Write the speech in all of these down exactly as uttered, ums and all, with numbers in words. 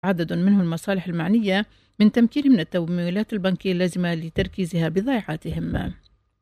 عدد منه المصالح المعنية من تمكين من التمويلات البنكية اللازمة لتركيزها بضيعاتهم.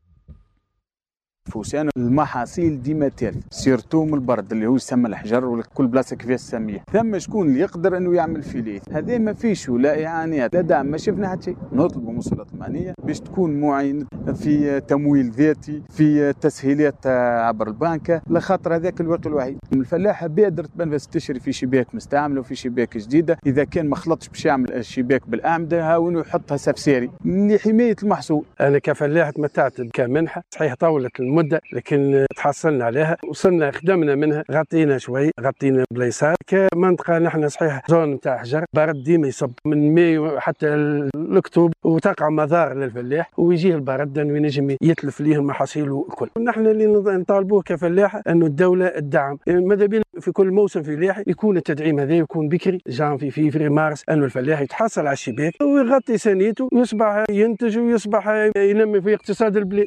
فوسان المحاصيل ديما تالف سيرتو من البرد اللي هو يسمى الحجر ولا كل بلاصه كيفاش تسميه، ثم شكون اللي يقدر انه يعمل فيليه، هذا ما فيش ولا اعانات لا دعم، ما شفنا حتى شيء. نطلبوا من السلطات المعنيه باش تكون معينه في تمويل ذاتي، في تسهيلات عبر البنك، لخاطر هذاك الوقت الوحيد. الفلاحه بادر تبان تشتري في شباك مستعمله وفي شباك جديده، اذا كان ما خلطش باش يعمل الشباك بالاعمده هاونو يحطها سفساري لحمايه المحصول. انا كفلاح تمتعت كمنحه صحيح طولت المده لكن تحصلنا عليها، وصلنا خدمنا منها، غطينا شوي، غطينا بلايصات كمنطقه نحن صحيح زون نتاع حجر برد ديما يصب من ماي حتى الاكتوبر، وتقع مضار للفلاح ويجيه البرد انه ينجم يتلف ليه المحاصيل الكل. نحن اللي نطالبوه كفلاحه انه الدوله الدعم، ماذا بينا في كل موسم فلاحي يكون التدعيم هذا يكون بكري، جانفي فيفري مارس، انه الفلاح يتحصل على الشباك ويغطي سنيته ويصبح ينتج ويصبح ينمي في اقتصاد البلاد.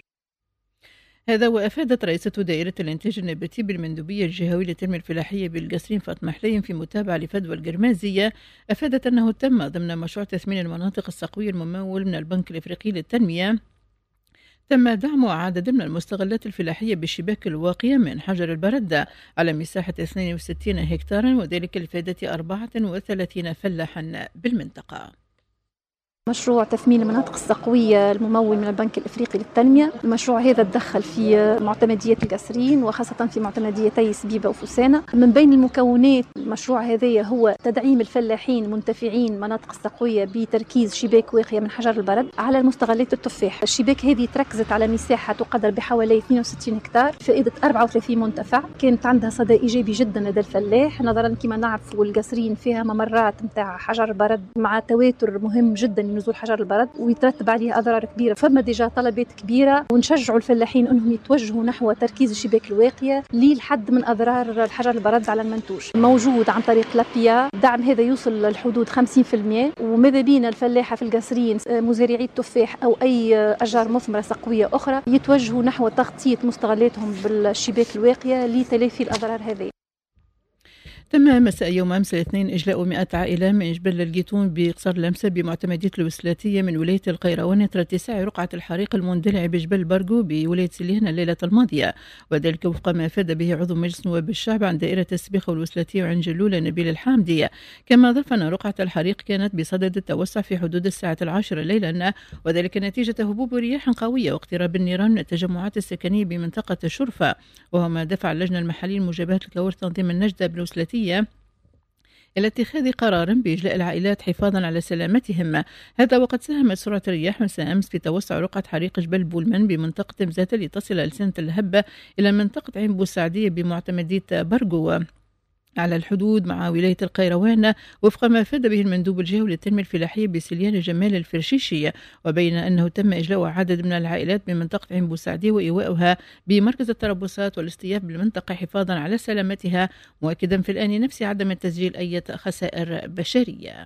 هذا وأفادت رئيسة دائرة الإنتاج النباتي بالمندوبية الجهوية للتنمية الفلاحية بالقصرين فاطمة حليم في متابعة لفدوى القرمازية، أفادت أنه تم ضمن مشروع تثمين المناطق السقوية الممول من البنك الإفريقي للتنمية تم دعم عدد من المستغلات الفلاحية بالشباك الواقية من حجر البردة على مساحة اثنين وستين هكتارا، وذلك لفائدة أربعة وثلاثين فلاحا بالمنطقة. مشروع تثمين المناطق السقوية الممول من البنك الإفريقي للتنمية، المشروع هذا تدخل في معتمدية القصرين وخاصة في معتمديتي سبيبة وفوسانة. من بين المكونات المشروع هذا هو تدعيم الفلاحين المنتفعين مناطق السقوية بتركيز شباك واقية من حجر البرد على مستغلات التفاح. الشباك هذه تركزت على مساحة تقدر بحوالي اثنين وستين هكتار، فائدة أربعة وثلاثين منتفع، كانت عندها صدى إيجابي جدا لدى الفلاح، نظرا كما نعرفوا القصرين فيها ممرات متاع حجر البرد مع تواتر مهم جدا نزول حجر البرد ويترتب عليه أضرار كبيرة، فما ديجا طلبات كبيرة ونشجعوا الفلاحين أنهم يتوجهوا نحو تركيز الشباك الواقية للحد من أضرار الحجر البرد على المنتوج. موجود عن طريق لابيا دعم هذا يوصل للحدود خمسين بالمئة، وماذا بينا الفلاحة في القصرين مزارعي التفاح أو أي أشجار مثمرة سقوية أخرى يتوجهوا نحو تغطية مستغلاتهم بالشباك الواقية لتلافي الأضرار هذه. تم مساء يوم أمس الاثنين إجلاء مئة عائلة من جبل الجيتون بقصر الأمسا بمعتمدية الوسلاتية من ولاية القيروان إثر اتساع رقعة الحريق المندلع بجبل برغو بولاية سليهنا الليلة الماضية، وذلك وفق ما أفاد به عضو مجلس نواب الشعب عن دائرة السبيخة والوسلاتية وعن جلولة نبيل الحامدية. كما أضاف أن رقعة الحريق كانت بصدد التوسع في حدود الساعة العاشرة ليلا، وذلك نتيجة هبوب رياح قوية واقتراب النيران من التجمعات السكنية بمنطقة الشرفة، وهو ما دفع اللجنة المحلية لمجابهة الكوارث تنظيم النجدة بالوسلاتية إلى اتخاذ قرار بإجلاء العائلات حفاظا على سلامتهم. هذا وقد ساهمت سرعة الرياح مساء أمس في توسع رقعة حريق جبل بولمان بمنطقة مزاتة لتصل ألسنة الهبة إلى منطقة عين بوسعدية بمعتمدية برغو على الحدود مع ولاية القيروان، وفق ما أفاد به المندوب الجهوي للتنمية الفلاحية بسليان جمال الفرشيشي، وبين أنه تم إجلاء عدد من العائلات من منطقة عين بوسعدية وإيواؤها بمركز التربصات والاستياف بالمنطقة حفاظا على سلامتها، مؤكدا في الآن نفسه عدم التسجيل أي خسائر بشرية.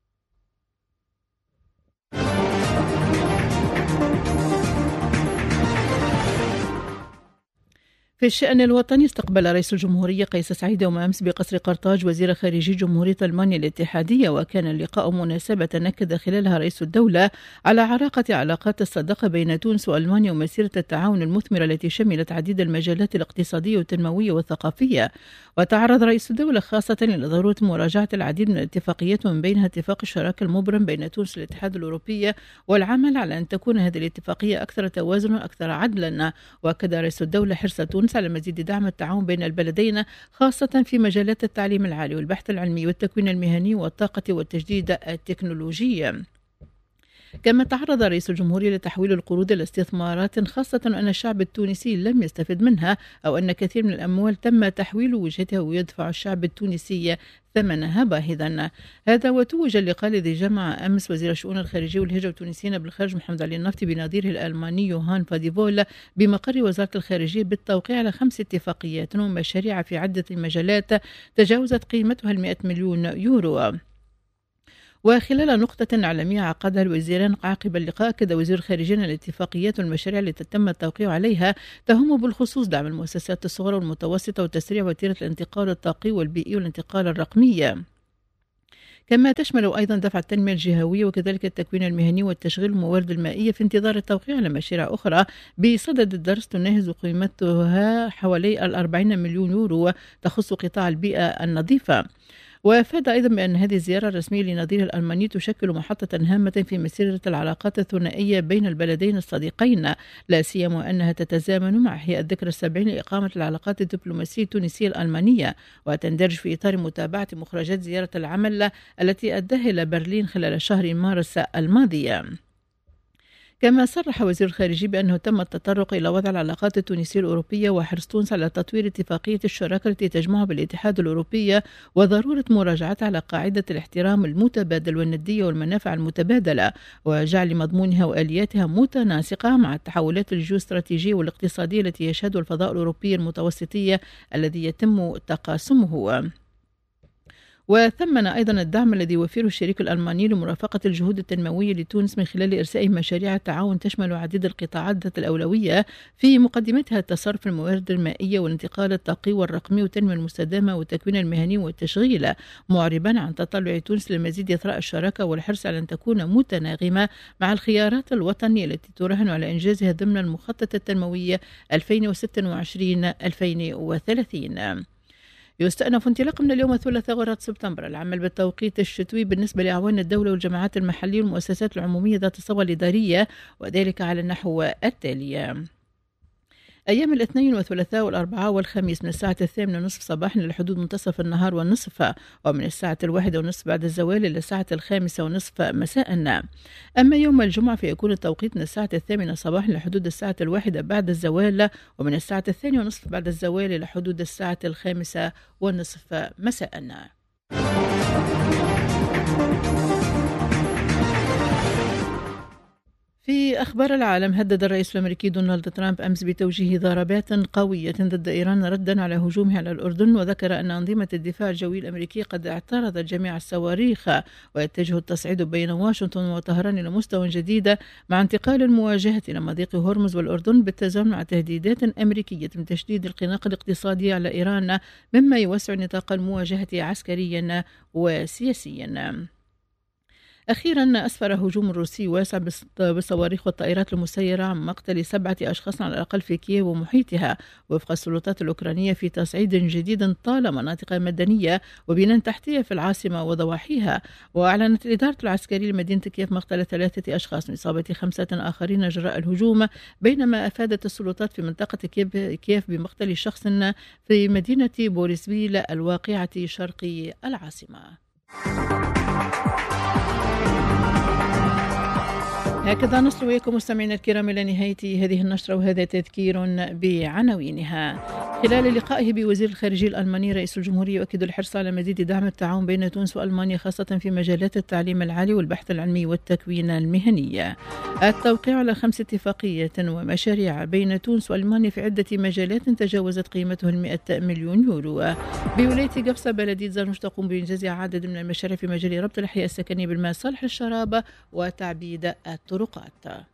في الشأن الوطني، استقبل رئيس الجمهورية قيس سعيد يوم أمس بقصر قرطاج وزير خارجية جمهورية ألمانيا الاتحادية، وكان اللقاء مناسبة نكد خلالها رئيس الدولة على علاقة علاقات الصداقة بين تونس وألمانيا ومسيرة التعاون المثمرة التي شملت عديد المجالات الاقتصادية والتنموية والثقافية. وتعرض رئيس الدولة خاصة إلى ضرورة مراجعة العديد من الاتفاقيات ومن بينها اتفاق الشراكة المبرم بين تونس والاتحاد الأوروبي، والعمل على أن تكون هذه الاتفاقية أكثر توازنا وأكثر عدلا. وأكد رئيس الدولة حرص تونس على مزيد دعم التعاون بين البلدين خاصة في مجالات التعليم العالي والبحث العلمي والتكوين المهني والطاقة والتجديد التكنولوجي. كما تعرض رئيس الجمهورية لتحويل القروض إلى استثمارات، خاصة أن الشعب التونسي لم يستفد منها، أو أن كثير من الأموال تم تحويل وجهتها ويدفع الشعب التونسي ثمنها باهظا. هذا وتوج اللقاء الذي جمع أمس وزير الشؤون الخارجية والهجرة التونسيين بالخارج محمد علي النفطي بنظيره الألماني يوهان فاديفول بمقر وزارة الخارجية بالتوقيع على خمس اتفاقيات ومشاريع في عدة مجالات تجاوزت قيمتها المئة مليون يورو. وخلال نقطة إعلامية عقدها الوزيران عقب اللقاء، أكد وزير الخارجية الاتفاقيات والمشاريع التي تم التوقيع عليها تهم بالخصوص دعم المؤسسات الصغرى والمتوسطة وتسريع وتيرة الانتقال الطاقي والبيئي والانتقال الرقمي. كما تشمل أيضا دفع التنمية الجهوية وكذلك التكوين المهني والتشغيل والموارد المائية في انتظار التوقيع على مشاريع أخرى بصدد الدرس تناهز قيمتها حوالي الأربعين مليون يورو تخص قطاع البيئة النظيفة. وأفاد أيضا بأن هذه الزيارة الرسمية لنظيره الألماني تشكل محطة هامة في مسيرة العلاقات الثنائية بين البلدين الصديقين، لا سيما أنها تتزامن مع إحياء الذكرى السبعين لإقامة العلاقات الدبلوماسية التونسية الألمانية، وتندرج في إطار متابعة مخرجات زيارة العمل التي أداها إلى برلين خلال شهر مارس الماضي. كما صرح وزير الخارجية بأنه تم التطرق إلى وضع العلاقات التونسية الأوروبية وحرص تونس على تطوير اتفاقية الشراكة التي تجمعها بالاتحاد الأوروبي وضرورة مراجعتها على قاعدة الاحترام المتبادل والندية والمنافع المتبادلة وجعل مضمونها وآلياتها متناسقة مع التحولات الجيوستراتيجية والاقتصادية التي يشهدها الفضاء الأوروبي المتوسطي الذي يتم تقاسمه. وثمن أيضا الدعم الذي يوفره الشريك الألماني لمرافقة الجهود التنموية لتونس من خلال إرساء مشاريع التعاون تشمل عديد القطاعات ذات الأولوية في مقدمتها التصرف الموارد المائية والانتقال الطاقي والرقمي والتنمية المستدامة والتكوين المهني والتشغيل، معربا عن تطلع تونس لمزيد إثراء الشراكة والحرص على أن تكون متناغمة مع الخيارات الوطنية التي تراهن على إنجازها ضمن المخطط التنموي ألفين وستة وعشرين ألفين وثلاثين. يستأنف انطلاقا من اليوم الثلاثاء غرة سبتمبر العمل بالتوقيت الشتوي بالنسبة لأعوان الدولة والجماعات المحلية والمؤسسات العمومية ذات الصبغة الإدارية، وذلك على النحو التالي: أيام الاثنين والثلاثاء والأربعاء والخميس من الساعة الثامنة ونصف صباحا إلى حدود منتصف النهار والنصف، ومن الساعة الواحدة ونصف بعد الزوال إلى الساعة الخامسة ونصف مساء. أما يوم الجمعة فيكون التوقيت من الساعة الثامنة صباحا إلى حدود الساعة الواحدة بعد الزوال، ومن الساعة الثانية ونصف بعد الزوال إلى حدود الساعة الخامسة ونصف مساء. في أخبار العالم، هدد الرئيس الأمريكي دونالد ترامب أمس بتوجيه ضربات قوية ضد إيران ردا على هجومها على الأردن، وذكر أن أنظمة الدفاع الجوي الأمريكي قد اعترضت جميع الصواريخ، ويتجه التصعيد بين واشنطن وطهران إلى مستوى جديد مع انتقال المواجهة إلى مضيق هرمز والأردن بالتزامن مع تهديدات أمريكية من تشديد الخناق الاقتصادي على إيران، مما يوسع نطاق المواجهة عسكريا وسياسيا. أخيرا أسفر هجوم روسي واسع بالصواريخ والطائرات المسيرة عن مقتل سبعة أشخاص على الأقل في كييف ومحيطها وفق السلطات الأوكرانية في تصعيد جديد طال مناطق مدنية وبنى تحتية في العاصمة وضواحيها. وأعلنت الإدارة العسكرية لمدينة كييف مقتل ثلاثة أشخاص وإصابة خمسة آخرين جراء الهجوم، بينما أفادت السلطات في منطقة كييف بمقتل شخص في مدينة بوريسفيل الواقعة شرق العاصمة. هكذا نصل إليكم مستمعينا الكرام إلى نهاية هذه النشرة، وهذا تذكير بعناوينها. خلال لقائه بوزير الخارجية الألماني رئيس الجمهورية يؤكد الحرص على مزيد دعم التعاون بين تونس وألمانيا خاصة في مجالات التعليم العالي والبحث العلمي والتكوين المهني. التوقيع على خمس اتفاقيات ومشاريع بين تونس وألمانيا في عدة مجالات تجاوزت قيمته المئة مليون يورو. بولاية قفصة بلدية زرنوش تقوم بإنجاز عدد من المشاريع في مجال ربط الأحياء السكنية بالماء صالح للشراب وتعبيد الطرقات.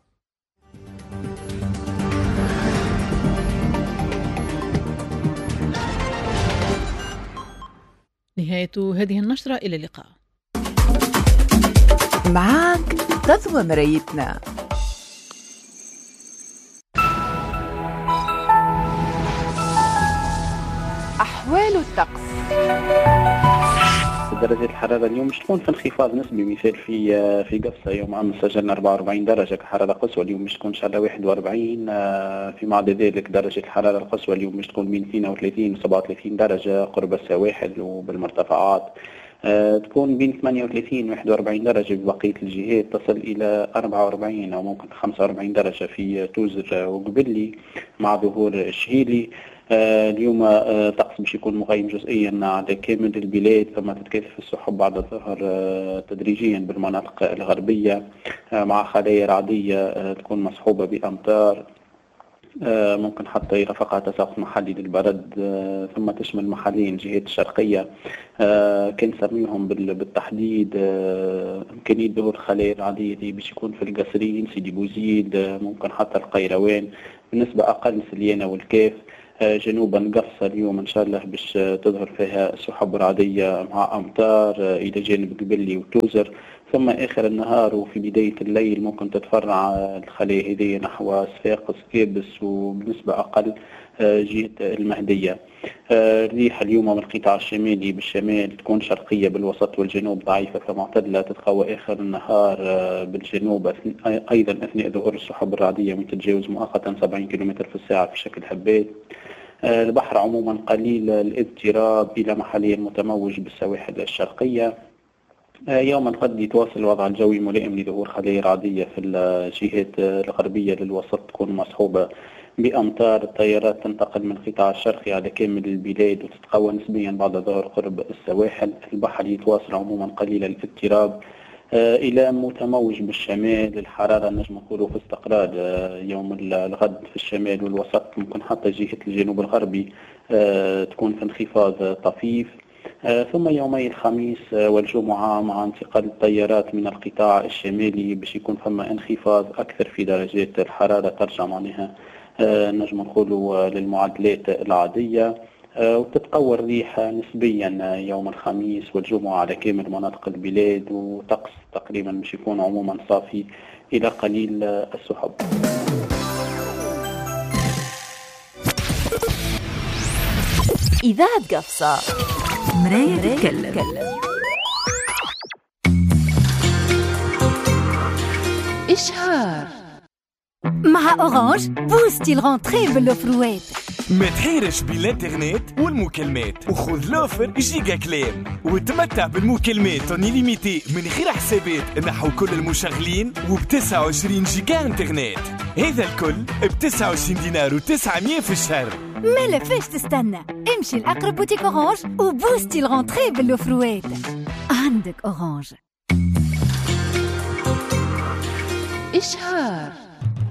نهاية هذه النشرة، إلى اللقاء. معك تضوى مرايتنا. أحوال الطقس. درجة الحرارة اليوم مش تكون في انخفاض نسبي، مثال في في قفصة يوم أمس سجلنا أربعة وأربعين درجة كحرارة قصوى، اليوم مش تكون إن شاء الله واحد وأربعين. فيما عدا ذلك درجة الحرارة القصوى اليوم مش تكون بين اثنين وثلاثين و سبعة وثلاثين درجة قرب السواحل وبالمرتفعات، تكون بين ثمانية وثلاثين و واحد وأربعين درجة ببقية الجهات، تصل إلى أربعة وأربعين أو ممكن خمسة وأربعين درجة في توزر وقبلي مع ظهور الشهيلي. آه اليوم آه طقس باش يكون مغيم جزئيا على كامل البلاد، ثم تتكاثف السحب بعد الظهر آه تدريجيا بالمناطق الغربية آه مع خلايا رعدية آه تكون مصحوبة بأمطار، آه ممكن حتى يرافقها تساقط محلي للبرد، آه ثم تشمل محليا الجهات الشرقية آه كان سميهم بالتحديد آه إمكانية ظهور خلايا رعدية دي باش يكون في القصرين، سيدي بوزيد، آه ممكن حتى القيروان، بالنسبة أقل سليانة والكاف. جنوبا قفصة اليوم إن شاء الله باش تظهر فيها سحب رعدية مع أمطار إلى جانب قبلي وتوزر. ثم آخر النهار وفي بداية الليل ممكن تتفرع الخلايا هذه نحو صفاقس كابس وبنسبة أقل جهة المهدية. الريح اليوم من القطاع الشمالي بالشمال تكون شرقية بالوسط والجنوب ضعيفة فمعتدلة، تتقوى آخر النهار بالجنوب أيضا أثناء ظهور السحب الرعدية وتتجاوز مؤقتا سبعين كيلومتر في الساعة في شكل حبات. البحر عموما قليل الاضطراب إلى محليا متموج بالسواحل الشرقية. يوم الغد يتواصل الوضع الجوي ملائم لظهور خلايا رعدية في الجهات الغربية للوسط تكون مصحوبة بأمطار. التيارات تنتقل من القطاع الشرقي على كامل البلاد وتتقوى نسبيا بعد ظهور قرب السواحل. البحر يتواصل عموما قليل الاضطراب إلى متموج بالشمال. الحرارة نجم نقولوا في استقرار يوم الغد في الشمال والوسط، ممكن حتى جهة الجنوب الغربي تكون في انخفاض طفيف. ثم يومي الخميس والجمعة مع انتقال التيارات من القطاع الشمالي باش يكون فما انخفاض أكثر في درجات الحرارة، ترجع معناها نجم نقولوا للمعدلات العادية، وتتقوى الريح نسبيا يوم الخميس والجمعة على كامل مناطق البلاد، وطقس تقريبا باش يكون عموما صافي إلى قليل السحب. إذاعة قفصة مراية تتكلم. إشهار مع أورانج بوستي الغونتري بالأوفروات. ما تحيرش بالانترنت والمكالمات وخذ لوفر جيجا كلام وتمتع بالمكالمات اونيليميتي من غير حسابات نحو كل المشغلين وب تسعة وعشرين جيجا انترنت. هذا الكل ب تسعة وعشرين دينار وتسعمية في الشهر. ما لفاش تستنى، امشي لأقرب بوتيك أورانج وبوستي الغونتري بالأوفروات. عندك أورانج. إشهار